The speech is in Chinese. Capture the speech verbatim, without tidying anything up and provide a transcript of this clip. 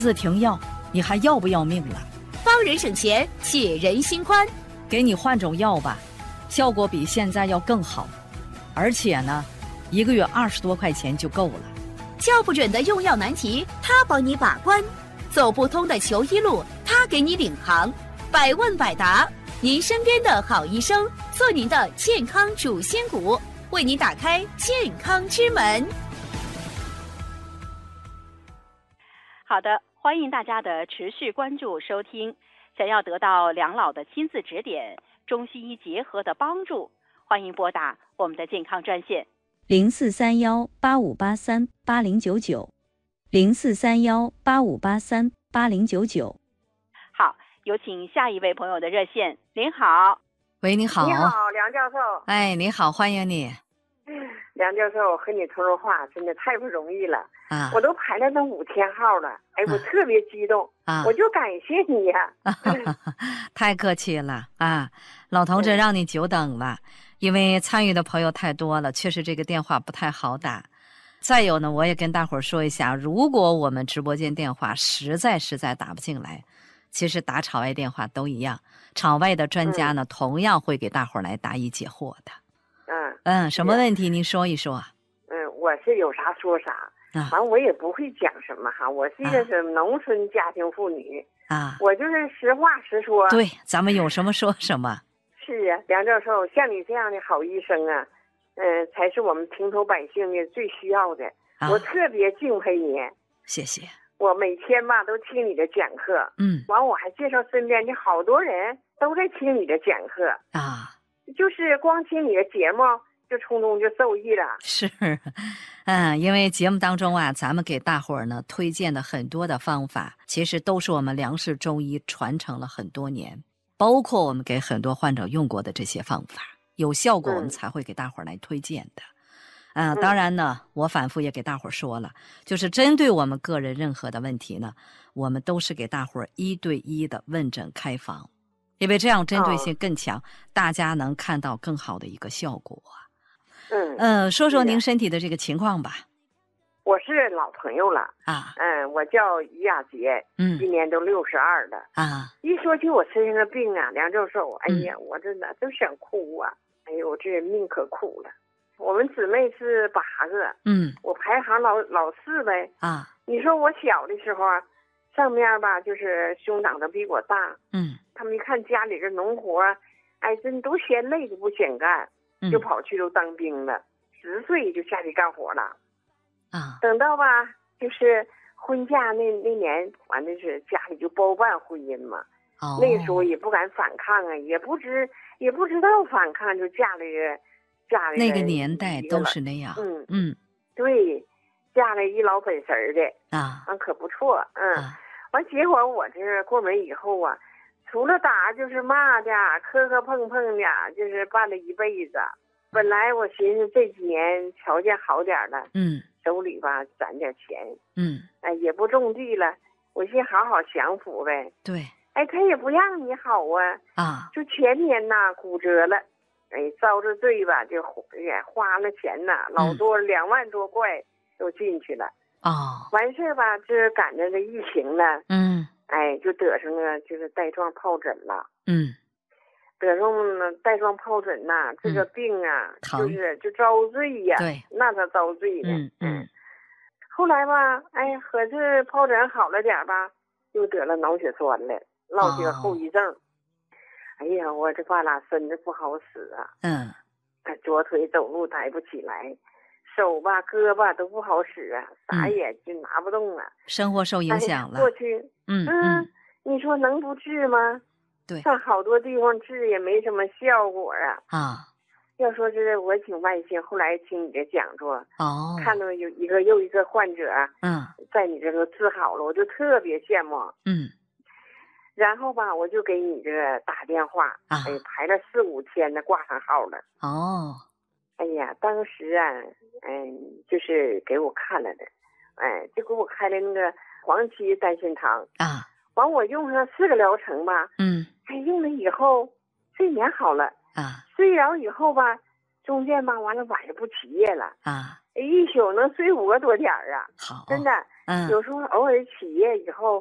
自停药，你还要不要命了？ 帮人省钱，解人心宽。 给你换种药吧，效果比现在要更好，而且呢，一个月二十多块钱就够了。 叫不准的用药难题，他帮你把关；走不通的求医路，他给你领航。百问百答，您身边的好医生，做您的健康主心骨，为您打开健康之门。 好的，欢迎大家的持续关注收听。想要得到梁老的亲自指点，中西医结合的帮助，欢迎拨打我们的健康专线零四三幺八五八三八零九九，零四三幺八五八三八零九九。 好，有请下一位朋友的热线。您好。 喂，你好。 你好，梁教授。 哎，你好，欢迎你。 梁教授，和你通通话真的太不容易了啊！ 我都排了那五天号了，哎，我特别激动啊！ 我就感谢你呀、啊！ 太客气了啊，老同志让你久等了，因为参与的朋友太多了，确实这个电话不太好打。再有呢，我也跟大伙儿说一下，如果我们直播间电话实在实在打不进来，其实打场外电话都一样，场外的专家呢、嗯、同样会给大伙儿来答疑解惑的。 嗯嗯，什么问题您说一说。 嗯，我是有啥说啥， 啊， 完我也不会讲什么哈，我是一个是农村家庭妇女啊， 我就是实话实说。 对，咱们有什么说什么。 是啊，梁教授，像你这样的好医生啊，嗯、呃，才是我们平头百姓的最需要的。啊、我特别敬佩你。 谢谢。 我每天吧都听你的讲课， 嗯， 完我还介绍身边的好多人都在听你的讲课啊， 就是光听你的节目就从中就受益了。 是，嗯，因为节目当中啊，咱们给大伙儿呢推荐的很多的方法，其实都是我们梁氏中医传承了很多年，包括我们给很多患者用过的这些方法，有效果我们才会给大伙儿来推荐的。嗯，当然呢，我反复也给大伙儿说了，就是针对我们个人任何的问题呢，我们都是给大伙儿一对一的问诊开房，因为这样针对性更强，哦、大家能看到更好的一个效果。 嗯呃，说说您身体的这个情况吧。 我是老朋友了啊， 嗯，我叫于亚杰， 嗯， 今年都六十二了啊。 一说起我身上的病啊，梁教授，哎呀，嗯、我真的都想哭啊！哎呦，我这人命可苦了。我们姊妹是八个， 嗯， 我排行老老四呗啊。 你说我小的时候啊，上面吧就是兄长都比我大， 嗯， 他们一看家里这农活，哎，真都嫌累都不想干， 嗯、 就跑去都当兵了，十岁就下去干活了， 啊。 等到吧，就是婚嫁那那年，完的是家里就包办婚姻嘛， 哦， 那个时候也不敢反抗啊，也不知也不知道反抗，就嫁了个。 那个年代都是那样， 嗯嗯， 对，嫁了一老本神儿的啊， 完可不错，嗯， 啊、 完结果我这过门以后啊，除了打就是骂的，磕磕碰碰的，就是办了一辈子。本来我寻思这几年条件好点了， 嗯， 手里吧攒点钱， 嗯， 哎也不种地了，我寻好好享福呗。 对， 哎他也不让你好啊， 啊， 就前年呐骨折了。哎，遭着罪吧，就也花了钱呐，老多两万多块都进去了。 哦， 完事儿吧，这赶着这疫情了， 嗯， 哎，就得上了就是带状疱疹了。 嗯， 得上了带状疱疹呐，这个病啊， 嗯、 就是就遭罪呀。 对， 那他遭罪呢。 嗯嗯。 后来吧，哎，合这疱疹好了点吧，又得了脑血栓了，落些个后遗症。哦，哎呀，我这半拉身子不好使啊， 嗯， 左腿走路抬不起来，手吧、胳膊都不好使啊，啥也就拿不动了， 生活受影响了。 哎、过去， 嗯嗯，你说能不治吗？ 对， 上好多地方治也没什么效果啊。 啊， 要说是我挺万幸，后来听你的讲座， 哦， 看到有一个又一个患者， 嗯， 在你这个治好了，我就特别羡慕， 嗯。 然后吧，我就给你这个打电话， 啊、 哎，排了四五天的挂上号了。 哦， 哎呀，当时啊，嗯，就是给我看了的，哎，就给我开了那个黄芪丹心汤啊。 完，我用上四个疗程吧， 嗯， 哎，用了以后睡眠好了啊， 睡着以后吧，中间吧，完了晚上不起夜了啊， 一宿能睡五个多点儿啊， 好， 真的， 嗯有时候偶尔起夜以后，